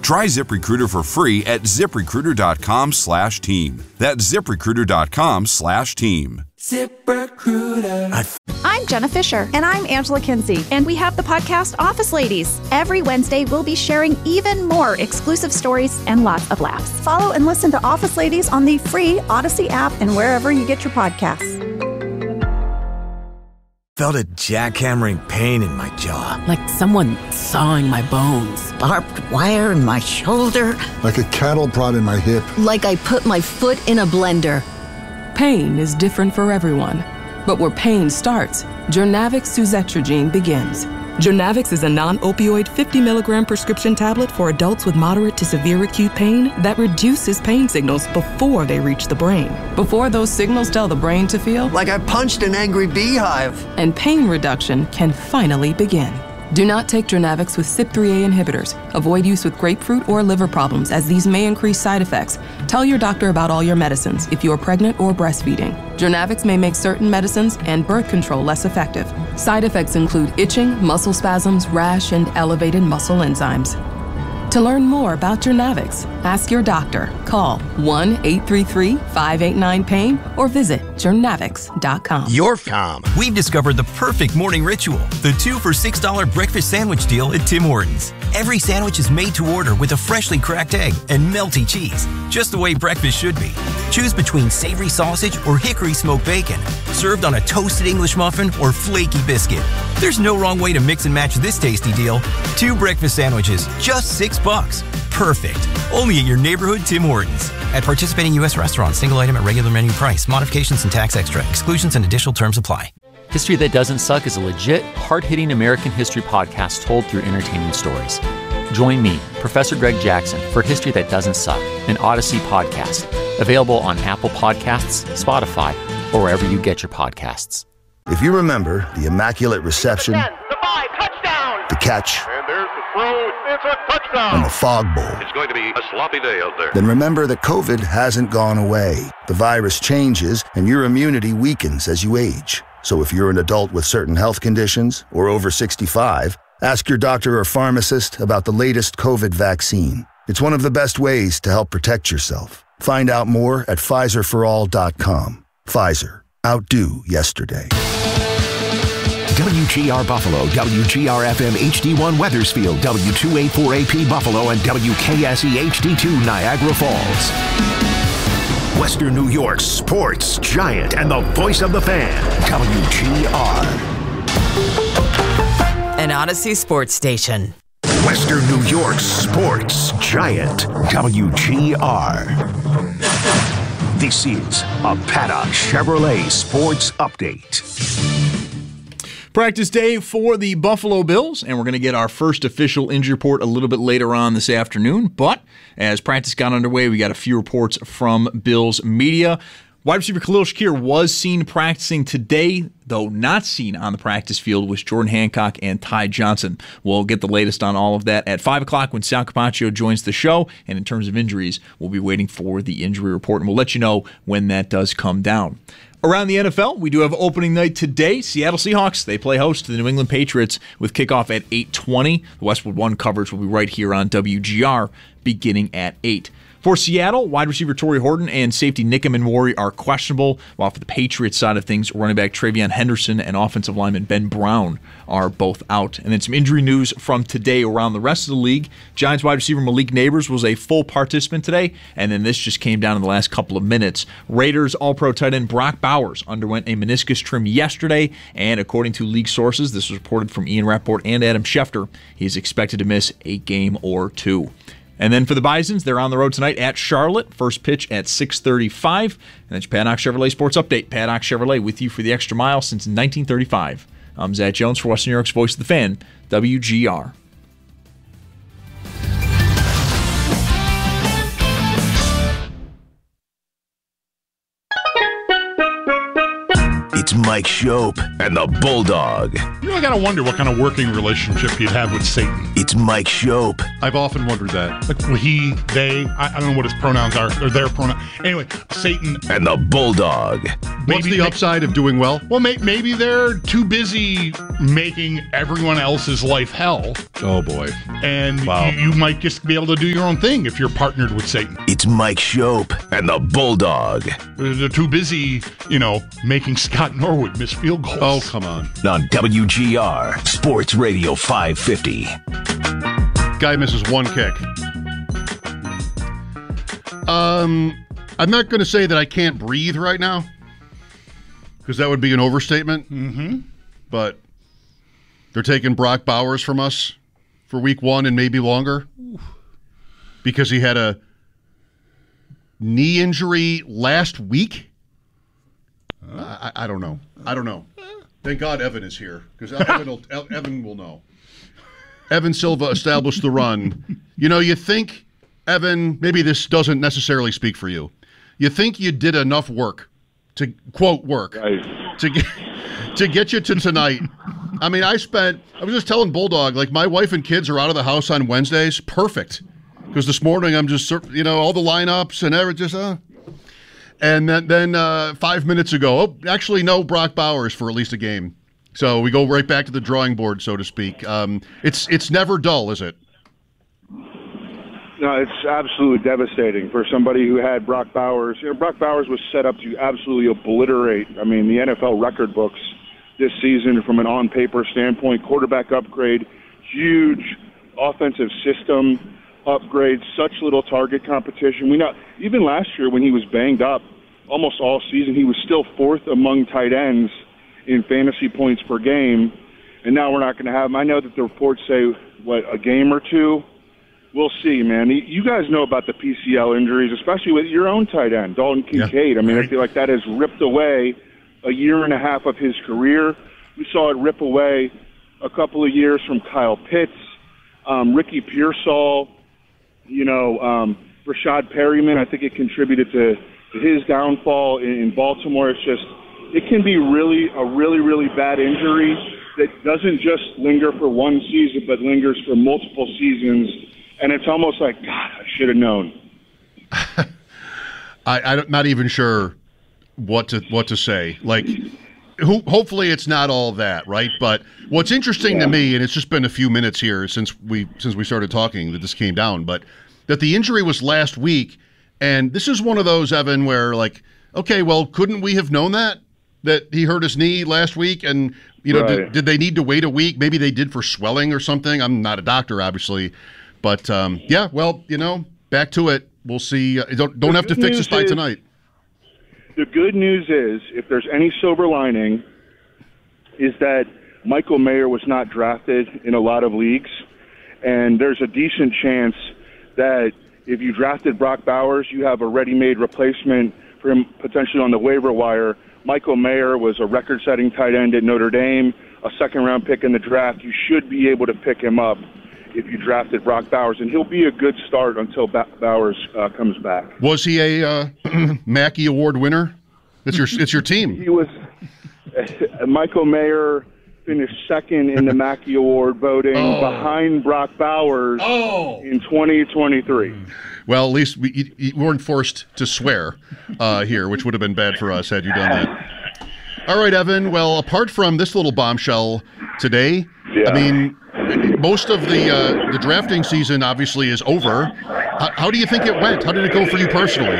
Try ZipRecruiter for free at ZipRecruiter.com/team. That's ZipRecruiter.com/team. ZipRecruiter. I'm Jenna Fisher. And I'm Angela Kinsey. And we have the podcast Office Ladies. Every Wednesday, we'll be sharing even more exclusive stories and lots of laughs. Follow and listen to Office Ladies on the free Odyssey app and wherever you get your podcasts. Felt a jackhammering pain in my jaw. Like someone sawing my bones. Barbed wire in my shoulder. Like a cattle prod in my hip. Like I put my foot in a blender. Pain is different for everyone. But where pain starts, Journavx Suzetrigine begins. Journavx is a non-opioid 50-milligram prescription tablet for adults with moderate to severe acute pain that reduces pain signals before they reach the brain. Before those signals tell the brain to feel Like I punched an angry beehive. And pain reduction can finally begin. Do not take Journavx with CYP3A inhibitors. Avoid use with grapefruit or liver problems, as these may increase side effects. Tell your doctor about all your medicines if you are pregnant or breastfeeding. Journavx may make certain medicines and birth control less effective. Side effects include itching, muscle spasms, rash, and elevated muscle enzymes. To learn more about Journavx, ask your doctor. Call 1-833-589-PAIN or visit journavx.com. Your calm. We've discovered the perfect morning ritual. The 2 for $6 breakfast sandwich deal at Tim Hortons. Every sandwich is made to order with a freshly cracked egg and melty cheese, just the way breakfast should be. Choose between savory sausage or hickory smoked bacon, served on a toasted English muffin or flaky biscuit. There's no wrong way to mix and match this tasty deal. 2 breakfast sandwiches, just $6. Perfect. Only at your neighborhood Tim Hortons. At participating U.S. restaurants, single item at regular menu price. Modifications and tax extra. Exclusions and additional terms apply. History That Doesn't Suck is a legit, hard-hitting American history podcast told through entertaining stories. Join me, Professor Greg Jackson, for History That Doesn't Suck, an Odyssey podcast. Available on Apple Podcasts, Spotify, or wherever you get your podcasts. If you remember the Immaculate Reception, 10, the 5, touchdown! The catch, and there's the throw, it's a touchdown! And the Fog Bowl, it's going to be a sloppy day out there. Then remember that COVID hasn't gone away. The virus changes, and your immunity weakens as you age. So if you're an adult with certain health conditions or over 65, ask your doctor or pharmacist about the latest COVID vaccine. It's one of the best ways to help protect yourself. Find out more at PfizerForAll.com. Pfizer. Outdo yesterday. WGR Buffalo, WGR-FM HD1 Weathersfield, W284AP Buffalo, and WKSE HD2 Niagara Falls. Western New York's sports giant and the voice of the fan, WGR. An Odyssey sports station. Western New York's sports giant, WGR. This is a Paddock Chevrolet Sports Update. Practice day for the Buffalo Bills, and we're going to get our first official injury report a little bit later on this afternoon. But as practice got underway, we got a few reports from Bills media. Wide receiver Khalil Shakir was seen practicing today, though not seen on the practice field, with Jordan Hancock and Ty Johnson. We'll get the latest on all of that at 5 o'clock when Sal Capaccio joins the show. And in terms of injuries, we'll be waiting for the injury report, and we'll let you know when that does come down. Around the NFL, we do have opening night today. Seattle Seahawks, they play host to the New England Patriots with kickoff at 8:20. The Westwood One coverage will be right here on WGR beginning at 8. For Seattle, wide receiver Torrey Horton and safety Nick Emmanwori are questionable, while for the Patriots side of things, running back Travion Henderson and offensive lineman Ben Brown are both out. And then some injury news from today around the rest of the league. Giants wide receiver Malik Neighbors was a full participant today, and then this just came down in the last couple of minutes. Raiders All-Pro tight end Brock Bowers underwent a meniscus trim yesterday, and according to league sources, this was reported from Ian Rappaport and Adam Schefter, he is expected to miss a game or two. And then for the Bisons, they're on the road tonight at Charlotte. First pitch at 6:35. And that's your Paddock Chevrolet Sports Update. Paddock Chevrolet with you for the extra mile since 1935. I'm Zach Jones for Western New York's Voice of the Fan, WGR. It's Mike Shope and the Bulldog. You know, I gotta wonder what kind of working relationship he'd have with Satan. It's Mike Shope. I've often wondered that. Like, well, he, they, I don't know what his pronouns are, or their pronouns. Anyway, Satan. And the Bulldog. What's the upside of doing well? Well, maybe they're too busy making everyone else's life hell. Oh, boy. And you might just be able to do your own thing if you're partnered with Satan. It's Mike Shope and the Bulldog. They're too busy, making Scott Norwood miss field goals. Oh, come on. On WGR Sports Radio 550. Guy misses one kick. I'm not going to say that I can't breathe right now, because that would be an overstatement. Mm-hmm. But they're taking Brock Bowers from us for week 1 and maybe longer because he had a knee injury last week. I don't know. Thank God Evan is here, because Evan will know. Evan Silva established the run. You think, Evan, maybe this doesn't necessarily speak for you. You think you did enough work to, quote, work, right, to get you to tonight. I mean, I was just telling Bulldog, like, my wife and kids are out of the house on Wednesdays. Perfect. Because this morning I'm just, all the lineups and everything, and then 5 minutes ago, actually, no Brock Bowers for at least a game. So we go right back to the drawing board, so to speak. It's never dull, is it? No, it's absolutely devastating for somebody who had Brock Bowers. Brock Bowers was set up to absolutely obliterate, the NFL record books this season from an on-paper standpoint. Quarterback upgrade, huge offensive system upgrade, such little target competition. We know even last year when he was banged up almost all season, he was still 4th among tight ends in fantasy points per game, and now we're not going to have him. I know that the reports say, a game or two? We'll see, man. You guys know about the PCL injuries, especially with your own tight end, Dalton Kincaid. Yeah. I feel like that has ripped away a year and a half of his career. We saw it rip away a couple of years from Kyle Pitts, Ricky Pearsall, Rashad Perryman. I think it contributed to his downfall in Baltimore. It can be a really bad injury that doesn't just linger for one season, but lingers for multiple seasons. And it's almost like, God, I should have known. I'm not even sure what to say. Like, hopefully it's not all that, right? But what's interesting to me, and it's just been a few minutes here since we started talking that this came down, but that the injury was last week, and this is one of those, Evan, where like, okay, well, couldn't we have known that he hurt his knee last week, and right. did they need to wait a week? Maybe they did for swelling or something. I'm not a doctor, obviously. But, back to it. We'll see. Don't have to fix this by tonight. The good news is, if there's any silver lining, is that Michael Mayer was not drafted in a lot of leagues. And there's a decent chance that if you drafted Brock Bowers, you have a ready-made replacement for him potentially on the waiver wire. Michael Mayer was a record-setting tight end at Notre Dame, a second-round pick in the draft. You should be able to pick him up if you drafted Brock Bowers, and he'll be a good start until Bowers comes back. Was he a Mackey Award winner? It's your team. He was. Michael Mayer finished second in the Mackey Award voting behind Brock Bowers in 2023. Well, at least we weren't forced to swear here, which would have been bad for us had you done that. All right, Evan. Well, apart from this little bombshell today, most of the drafting season obviously is over. How do you think it went? How did it go for you personally?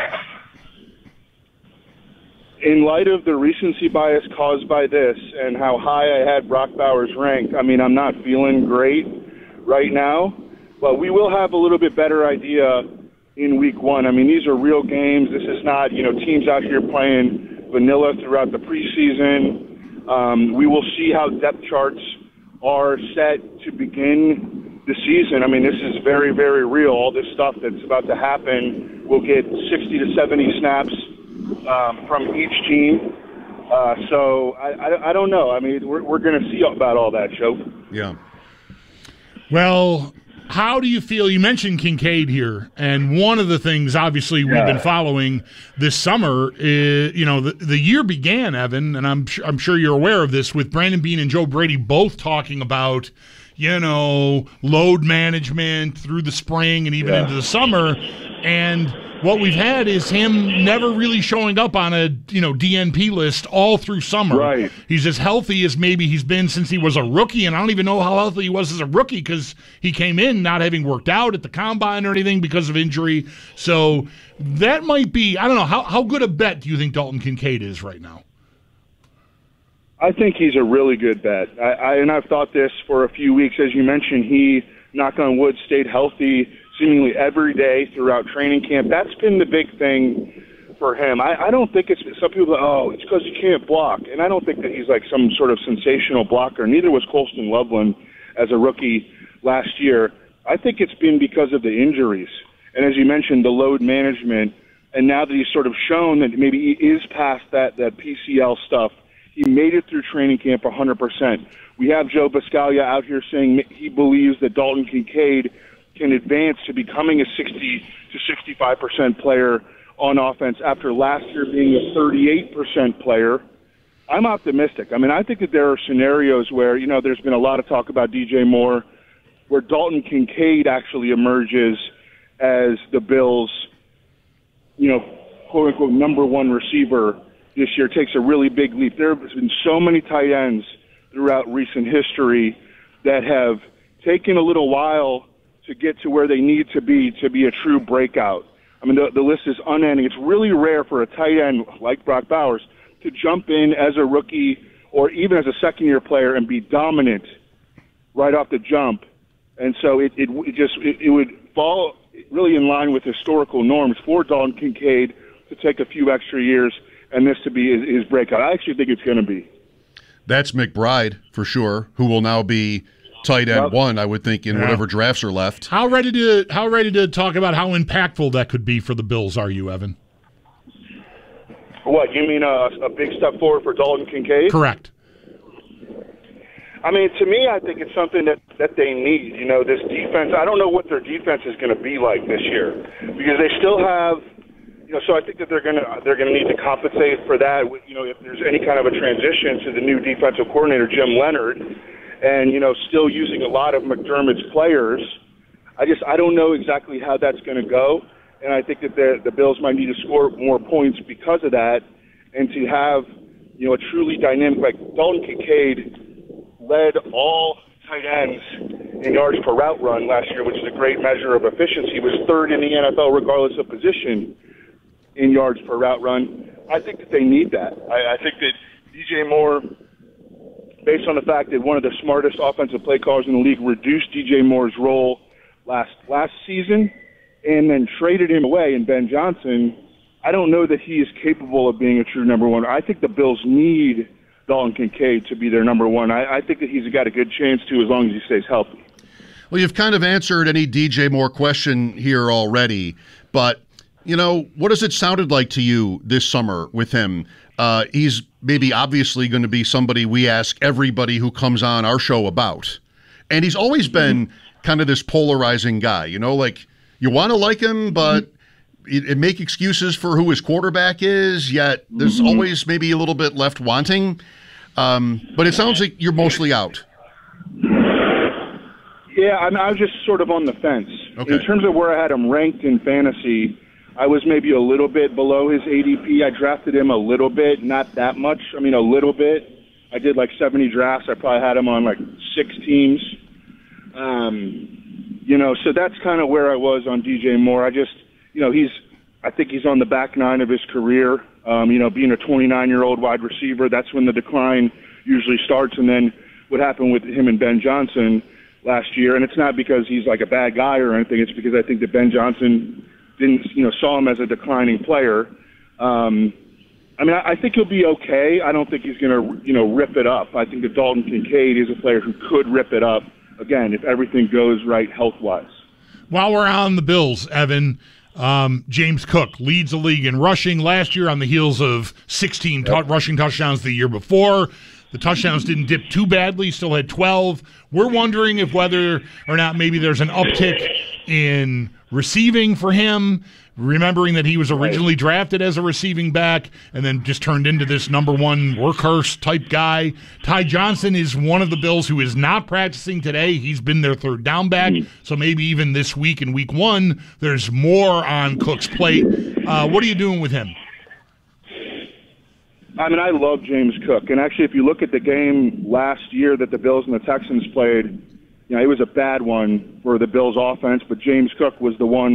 In light of the recency bias caused by this and how high I had Brock Bowers ranked, I'm not feeling great right now. But we will have a little bit better idea in week 1. These are real games. This is not, teams out here playing vanilla throughout the preseason. We will see how depth charts are set to begin the season. This is very, very real. All this stuff that's about to happen will get 60 to 70 snaps from each team. So I don't know. We're going to see about all that, Joe. Yeah. Well, how do you feel? You mentioned Kincaid here, and one of the things, obviously, we've been following this summer is, the year began, Evan, and I'm sure you're aware of this, with Brandon Beane and Joe Brady both talking about, load management through the spring and even into the summer. And what we've had is him never really showing up on a DNP list all through summer. Right. He's as healthy as maybe he's been since he was a rookie, and I don't even know how healthy he was as a rookie because he came in not having worked out at the combine or anything because of injury. So that might be, I don't know, how good a bet do you think Dalton Kincaid is right now? I think he's a really good bet. And I've thought this for a few weeks. As you mentioned, he, knock on wood, stayed healthy seemingly every day throughout training camp. That's been the big thing for him. I don't think it's – some people go, it's because he can't block. And I don't think that he's like some sort of sensational blocker. Neither was Colston Loveland as a rookie last year. I think it's been because of the injuries. And as you mentioned, the load management. And now that he's sort of shown that maybe he is past that PCL stuff, he made it through training camp 100%. We have Joe Buscaglia out here saying he believes that Dalton Kincaid can advance to becoming a 60 to 65% player on offense after last year being a 38% player. I'm optimistic. I mean, I think that there are scenarios where, there's been a lot of talk about DJ Moore, where Dalton Kincaid actually emerges as the Bills, quote-unquote, number one receiver this year, takes a really big leap. There have been so many tight ends throughout recent history that have taken a little while to get to where they need to be a true breakout. I mean, the list is unending. It's really rare for a tight end like Brock Bowers to jump in as a rookie or even as a second-year player and be dominant right off the jump. And so it would fall really in line with historical norms for Dalton Kincaid to take a few extra years and this to be his breakout. I actually think it's going to be. That's McBride, for sure, who will now be tight end one, I would think, in whatever drafts are left. How ready to talk about how impactful that could be for the Bills are you, Evan? What, you mean a big step forward for Dalton Kincaid? Correct. I mean, to me, I think it's something that they need. This defense, I don't know what their defense is going to be like this year because they still have, so I think that they're going to need to compensate for that. If there's any kind of a transition to the new defensive coordinator, Jim Leonard, and, still using a lot of McDermott's players, I don't know exactly how that's going to go. And I think that the Bills might need to score more points because of that and to have, a truly dynamic, like Dalton Kincaid led all tight ends in yards per route run last year, which is a great measure of efficiency. He was third in the NFL regardless of position in yards per route run. I think that they need that. I think that DJ Moore, based on the fact that one of the smartest offensive play callers in the league reduced DJ Moore's role last season and then traded him away in Ben Johnson, I don't know that he is capable of being a true number one. I think the Bills need Dalton Kincaid to be their number one. I think that he's got a good chance to as long as he stays healthy. Well, you've kind of answered any DJ Moore question here already, but, what has it sounded like to you this summer with him? He's maybe obviously going to be somebody we ask everybody who comes on our show about. And he's always been kind of this polarizing guy, like you want to like him, but it make excuses for who his quarterback is, yet there's always maybe a little bit left wanting. But it sounds like you're mostly out. Yeah, I was just sort of on the fence. Okay. In terms of where I had him ranked in fantasy, I was maybe a little bit below his ADP. I drafted him a little bit, not that much. I mean, a little bit. I did like 70 drafts. I probably had him on like 6 teams. So that's kind of where I was on DJ Moore. I just, I think he's on the back nine of his career. Being a 29-year-old wide receiver, that's when the decline usually starts. And then what happened with him and Ben Johnson last year, and it's not because he's like a bad guy or anything. It's because I think that Ben Johnson saw him as a declining player. I think he'll be okay. I don't think he's going to, rip it up. I think that Dalton Kincaid is a player who could rip it up, again, if everything goes right health-wise. While we're on the Bills, Evan, James Cook leads the league in rushing last year on the heels of 16 rushing touchdowns the year before. The touchdowns didn't dip too badly, still had 12. We're wondering if whether or not maybe there's an uptick in receiving for him, remembering that he was originally drafted as a receiving back and then just turned into this number one workhorse type guy. Ty Johnson is one of the Bills who is not practicing today. He's been their third down back, so maybe even this week in week one, there's more on Cook's plate. What are you doing with him? I mean, I love James Cook. And actually, if you look at the game last year that the Bills and the Texans played, it was a bad one for the Bills offense, but James Cook was the one